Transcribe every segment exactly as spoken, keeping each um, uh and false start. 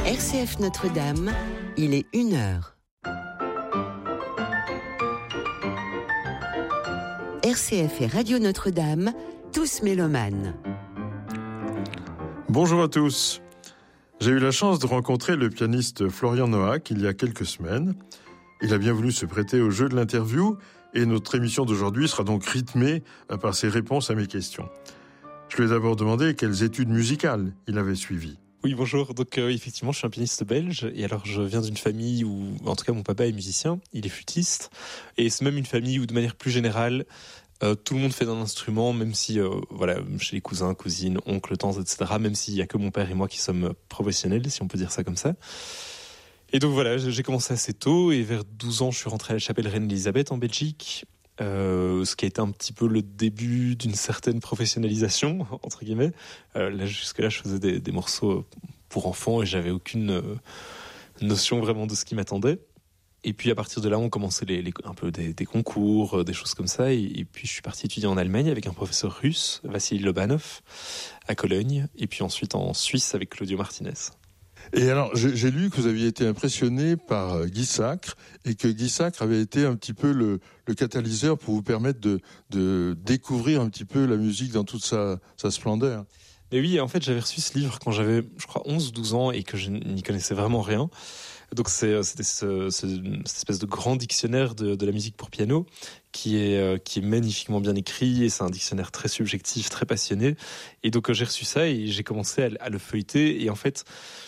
R C F Notre-Dame, il est une heure. R C F et Radio Notre-Dame, tous mélomanes. Bonjour à tous. J'ai eu la chance de rencontrer le pianiste Florian Noack il y a quelques semaines. Il a bien voulu se prêter au jeu de l'interview et notre émission d'aujourd'hui sera donc rythmée par ses réponses à mes questions. Je lui ai d'abord demandé quelles études musicales il avait suivies. Oui, bonjour. Donc euh, effectivement, je suis un pianiste belge et alors je viens d'une famille où, en tout cas, mon papa est musicien, il est flûtiste et c'est même une famille où, de manière plus générale, euh, tout le monde fait d'un instrument, même si, euh, voilà, chez les cousins, cousines, oncles, tantes, et cetera. Même s'il y a que mon père et moi qui sommes professionnels, si on peut dire ça comme ça. Et donc voilà, j'ai commencé assez tôt et vers douze ans, je suis rentré à la chapelle Reine-Élisabeth en Belgique. Euh, ce qui a été un petit peu le début d'une certaine professionnalisation, entre guillemets. Euh, là, jusque-là, je faisais des, des morceaux pour enfants et j'avais aucune euh, notion vraiment de ce qui m'attendait. Et puis, à partir de là, on commençait les, les, un peu des, des concours, des choses comme ça. Et, et puis, je suis parti étudier en Allemagne avec un professeur russe, Vassili Lobanov, à Cologne. Et puis ensuite en Suisse avec Claudio Martinez. Et alors, j'ai, j'ai lu que vous aviez été impressionné par Guy Sacre et que Guy Sacre avait été un petit peu le, le catalyseur pour vous permettre de, de découvrir un petit peu la musique dans toute sa, sa splendeur. Mais oui, en fait, j'avais reçu ce livre quand j'avais, je crois, onze ou douze ans et que je n'y connaissais vraiment rien. Donc, c'est, c'était ce, ce, cette espèce de grand dictionnaire de, de la musique pour piano qui est, qui est magnifiquement bien écrit et c'est un dictionnaire très subjectif, très passionné. Et donc, j'ai reçu ça et j'ai commencé à, à le feuilleter et en fait,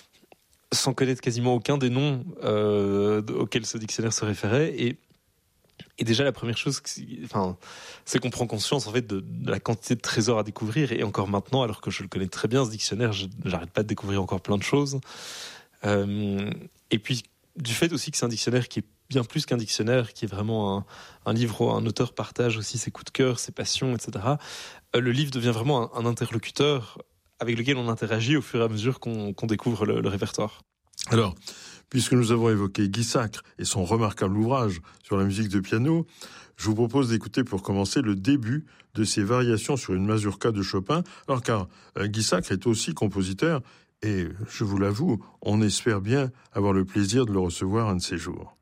sans connaître quasiment aucun des noms euh, auxquels ce dictionnaire se référait. Et, et déjà, la première chose, enfin, c'est qu'on prend conscience en fait, de, de la quantité de trésors à découvrir. Et encore maintenant, alors que je le connais très bien, ce dictionnaire, je, j'arrête pas de découvrir encore plein de choses. Euh, et puis, du fait aussi que c'est un dictionnaire qui est bien plus qu'un dictionnaire, qui est vraiment un, un livre où un auteur partage aussi ses coups de cœur, ses passions, et cetera. Euh, le livre devient vraiment un, un interlocuteur avec lequel on interagit au fur et à mesure qu'on, qu'on découvre le, le répertoire. Alors, puisque nous avons évoqué Guy Sacre et son remarquable ouvrage sur la musique de piano, je vous propose d'écouter pour commencer le début de ses variations sur une mazurka de Chopin. Alors car euh, Guy Sacre est aussi compositeur et, je vous l'avoue, on espère bien avoir le plaisir de le recevoir un de ces jours.